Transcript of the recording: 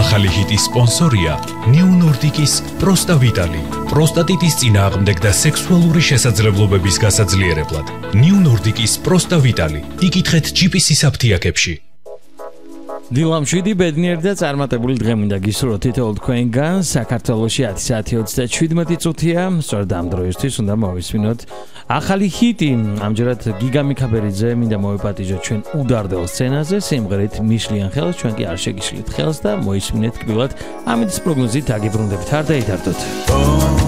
ახალი ჰიტის სპონსორია New Nordic-ის პროსტავიტალი. პროსტატიტის წინააღმდეგ და სექსუალური შესაძლებლობების გასაძლიერებლად. New Nordic-ის პროსტავიტალი. იკითხეთ GPS-ის აფთიაქებში. დილამშვიდი ბედნიერი და წარმატებული დღე მინდა გისურვოთ თითოეულ თქვენგან. საქართველოში 10 საათი 37 წუთია. სწორედ ამ დროისთვის უნდა მოვისმინოთ ახალი ჰიტი. ამჯერად გიგა მიქაბერიძე მინდა მოვიპატიჟოთ ჩვენ უდარდელ სცენაზე სიმღერით მიშლიან ხელს, ჩვენ კი არ შეგიშლით ხელს და მოისმინეთ კბილად. ამით პროგნოზით აგიბრუნდებით. არ დაითარდოთ.